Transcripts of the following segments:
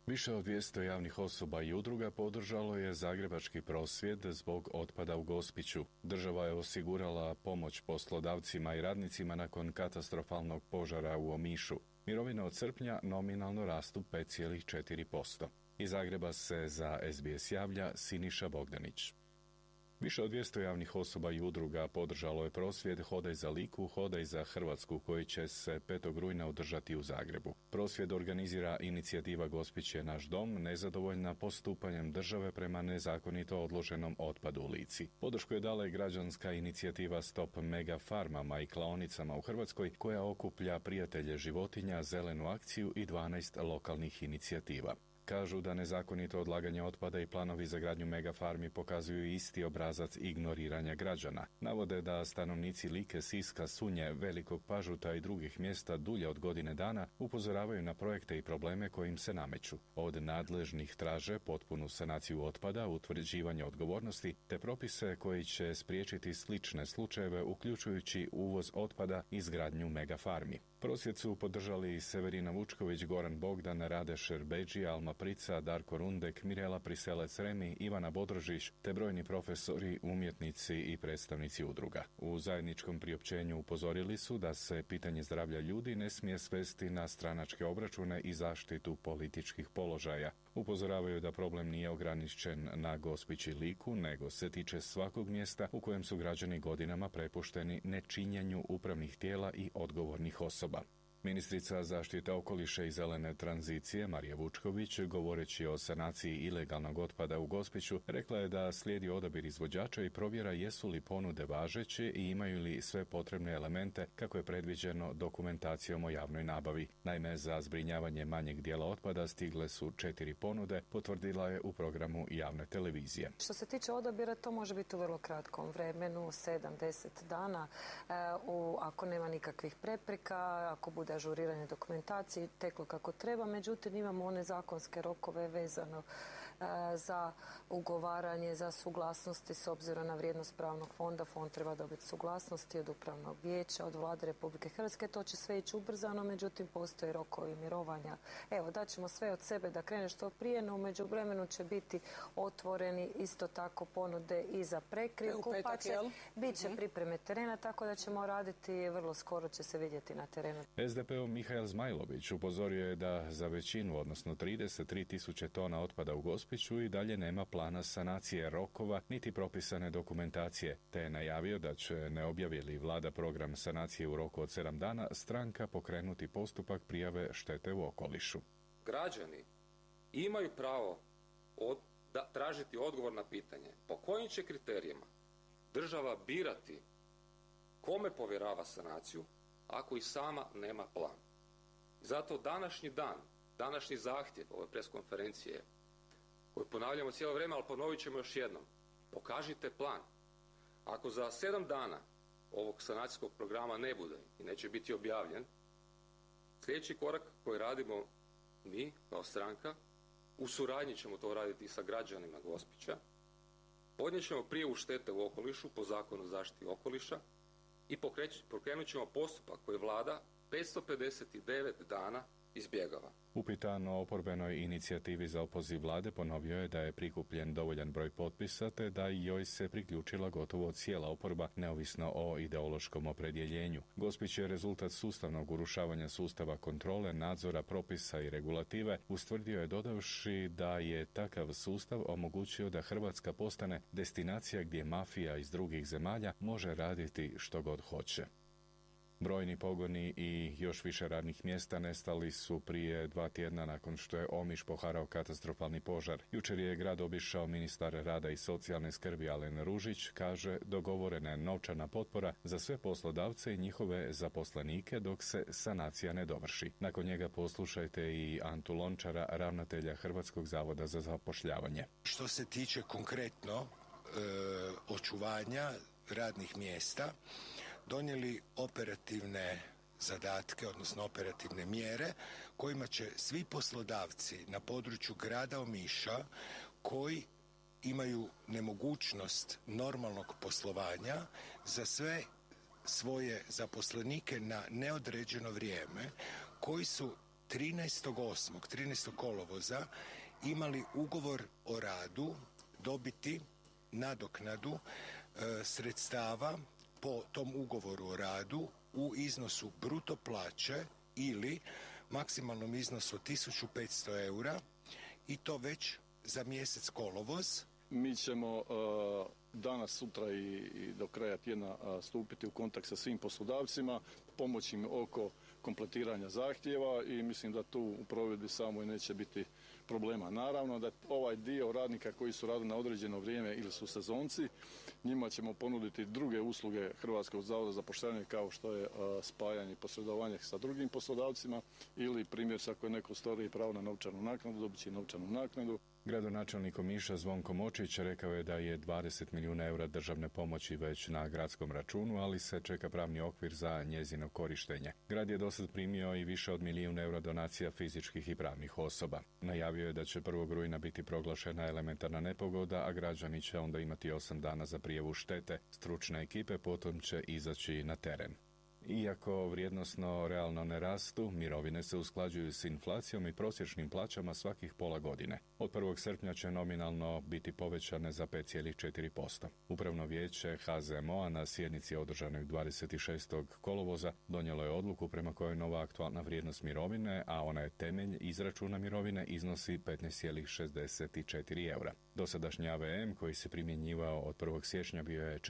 Više od 200 javnih osoba i udruga podržalo je zagrebački prosvjed zbog otpada u Gospiću. Država je osigurala pomoć poslodavcima i radnicima nakon katastrofalnog požara u Omišu. Mirovine od srpnja nominalno rastu 5,4%. Iz Zagreba se za SBS javlja Siniša Bogdanić. Više od 200 javnih osoba i udruga podržalo je prosvjed Hodaj za Liku, hodaj za Hrvatsku koji će se 5. rujna održati u Zagrebu. Prosvjed organizira inicijativa Gospić je naš dom, nezadovoljna postupanjem države prema nezakonito odloženom otpadu u Lici. Podršku je dala i građanska inicijativa Stop Mega Farmama i klaonicama u Hrvatskoj koja okuplja prijatelje životinja, zelenu akciju i 12 lokalnih inicijativa. Kažu da nezakonito odlaganje otpada i planovi za gradnju megafarmi pokazuju isti obrazac ignoriranja građana. Navode da stanovnici Like, Siska, Sunje, Velikog Pažuta i drugih mjesta dulje od godine dana upozoravaju na projekte i probleme koji im se nameću. Od nadležnih traže potpunu sanaciju otpada, utvrđivanje odgovornosti te propise koji će spriječiti slične slučajeve uključujući uvoz otpada i izgradnju megafarmi. Prosvjed su podržali Severina Vučković, Goran Bogdan, Rade Šerbeđi, Alma Prica, Darko Rundek, Mirela Priselec-Remi, Ivana Bodrožić te brojni profesori, umjetnici i predstavnici udruga. U zajedničkom priopćenju upozorili su da se pitanje zdravlja ljudi ne smije svesti na stranačke obračune i zaštitu političkih položaja. Upozoravaju da problem nije ograničen na Gospić i Liku, nego se tiče svakog mjesta u kojem su građani godinama prepušteni nečinjenju upravnih tijela i odgovornih osoba. Ministrica zaštite okoliša i zelene tranzicije Marija Vučković, govoreći o sanaciji ilegalnog otpada u Gospiću, rekla je da slijedi odabir izvođača i provjera jesu li ponude važeće i imaju li sve potrebne elemente kako je predviđeno dokumentacijom o javnoj nabavi. Naime, za zbrinjavanje manjeg dijela otpada stigle su 4 ponude, potvrdila je u programu javne televizije. Što se tiče odabira, to može biti u vrlo kratkom vremenu, 7-10 dana, ako nema nikakvih prepreka, ako bude ažuriranje dokumentacije teklo kako treba, međutim imamo one zakonske rokove vezano za ugovaranje, za suglasnosti s obzirom na vrijednost pravnog fonda. Fond treba dobiti suglasnosti od upravnog vijeća, od Vlade Republike Hrvatske. To će sve ići ubrzano, međutim postoje rokovi mirovanja. Evo, daćemo sve od sebe da krene što prije, no u međuvremenu će biti otvoreni isto tako ponude i za prekrivku, pa će bit će pripreme terena, tako da ćemo raditi, vrlo skoro će se vidjeti na terenu. SDP-ov Mihael Zmajlović upozorio je da za većinu, odnosno 33.000 tona otpada u Gospiću i dalje nema plana sanacije, rokova niti propisane dokumentacije, te je najavio da će, ne objavi li vlada program sanacije u roku od 7 dana, stranka pokrenuti postupak prijave štete u okolišu. Građani imaju pravo tražiti odgovor na pitanje po kojim će kriterijima država birati kome povjerava sanaciju ako i sama nema plan. Zato današnji dan, današnji zahtjev ove preskonferencije, koju ponavljamo cijelo vrijeme, ali ponovit ćemo još jednom, pokažite plan. Ako za 7 dana ovog sanacijskog programa ne bude i neće biti objavljen, sljedeći korak koji radimo mi kao stranka, u suradnji ćemo to raditi sa građanima Gospića, podnijet ćemo prijavu štete u okolišu po Zakonu o zaštiti okoliša i pokrenut ćemo postupak koji vlada 559 dana izbjegava. Upitan o oporbenoj inicijativi za opoziv vlade, ponovio je da je prikupljen dovoljan broj potpisa te da joj se priključila gotovo cijela oporba, neovisno o ideološkom opredjeljenju. Gospić je rezultat sustavnog urušavanja sustava kontrole, nadzora, propisa i regulative, ustvrdio je dodavši da je takav sustav omogućio da Hrvatska postane destinacija gdje mafija iz drugih zemalja može raditi što god hoće. Brojni pogoni i još više radnih mjesta nestali su prije 2 tjedna nakon što je Omiš poharao katastrofalni požar. Jučer je grad obišao ministar rada i socijalne skrbi Alen Ružić, kaže dogovorena je novčana potpora za sve poslodavce i njihove zaposlenike dok se sanacija ne dovrši. Nakon njega poslušajte i Antu Lončara, ravnatelja Hrvatskog zavoda za zapošljavanje. Što se tiče konkretno očuvanja radnih mjesta, donijeli operativne zadatke, odnosno operativne mjere kojima će svi poslodavci na području grada Omiša koji imaju nemogućnost normalnog poslovanja za sve svoje zaposlenike na neodređeno vrijeme, koji su 13. kolovoza imali ugovor o radu dobiti nadoknadu sredstava po tom ugovoru o radu u iznosu bruto plaće ili maksimalnom iznosu 1500 eura i to već za mjesec kolovoz. Mi ćemo danas, sutra i do kraja tjedna stupiti u kontakt sa svim poslodavcima, pomoći im oko kompletiranja zahtjeva i mislim da tu u provedbi samoj neće biti problema. Naravno da ovaj dio radnika koji su radili na određeno vrijeme ili su sezonci, njima ćemo ponuditi druge usluge Hrvatskog zavoda za zapošljavanje kao što je spajanje i posredovanje sa drugim poslodavcima ili primjer ako je neko ostvaruje pravo na novčanu naknadu, dobit će novčanu naknadu. Gradonačelnik Omiša Zvonko Močić rekao je da je 20 milijuna eura državne pomoći već na gradskom računu, ali se čeka pravni okvir za njezino korištenje. Grad je dosad primio i više od 1 milijun eura donacija fizičkih i pravnih osoba. Najavio je da će 1. rujna biti proglašena elementarna nepogoda, a građani će onda imati 8 dana za prijavu štete. Stručne ekipe potom će izaći na teren. Iako vrijednosno realno ne rastu, mirovine se usklađuju s inflacijom i prosječnim plaćama svakih pola godine. Od 1. srpnja će nominalno biti povećane za 5,4%. Upravno vijeće HZMO-a na sjednici održanoj 26. kolovoza donijelo je odluku prema kojoj nova aktualna vrijednost mirovine, a ona je temelj izračuna mirovine, iznosi 15,64 eura. Dosadašnji AVM koji se primjenjivao od 1. siječnja bio je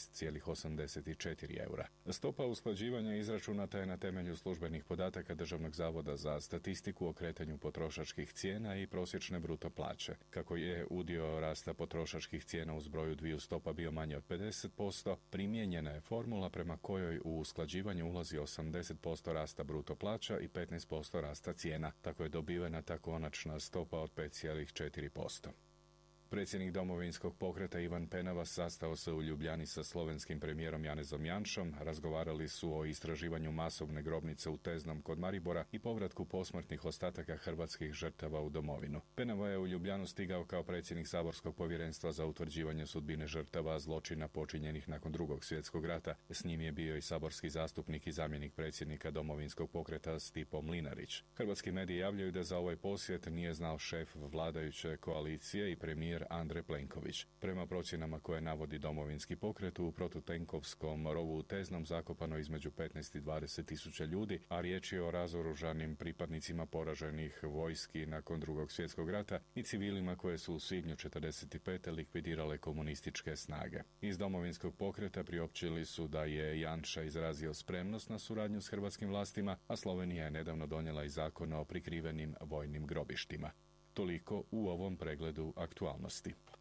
14,84 eura. Stopa usklađivanja izračunata je na temelju službenih podataka Državnog zavoda za statistiku o kretanju potrošačkih cijena i prosječne bruto plaće. Kako je udio rasta potrošačkih cijena u zbroju dviju stopa bio manje od 50%, primijenjena je formula prema kojoj u usklađivanje ulazi 80% rasta bruto plaća i 15% rasta cijena. Tako je dobivena ta konačna stopa od 5,4%. Predsjednik Domovinskog pokreta Ivan Penava sastao se u Ljubljani sa slovenskim premijerom Janezom Janšom, razgovarali su o istraživanju masovne grobnice u Teznom kod Maribora i povratku posmrtnih ostataka hrvatskih žrtava u domovinu. Penava je u Ljubljanu stigao kao predsjednik Saborskog povjerenstva za utvrđivanje sudbine žrtava zločina počinjenih nakon Drugog svjetskog rata. S njim je bio i saborski zastupnik i zamjenik predsjednika Domovinskog pokreta Stipo Mlinarić. Hrvatski mediji javljaju da za ovaj posjet nije znao šef vladajuće koalicije i premijer Andrej Plenković. Prema procjenama koje navodi Domovinski pokret, u protutenkovskom rovu u Teznom zakopano između 15 i 20 tisuća ljudi, a riječ je o razoružanim pripadnicima poraženih vojski nakon Drugog svjetskog rata i civilima koje su u svibnju 1945. likvidirale komunističke snage. Iz Domovinskog pokreta priopćili su da je Janša izrazio spremnost na suradnju s hrvatskim vlastima, a Slovenija je nedavno donijela i zakon o prikrivenim vojnim grobištima. Toliko u ovom pregledu aktualnosti.